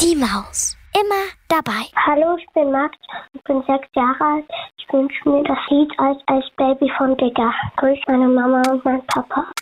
Die Maus. Immer dabei. Hallo, ich bin Max, ich bin 6 Jahre alt. Ich wünsche mir das Lied als Baby von Digga. Grüß meine Mama und mein Papa.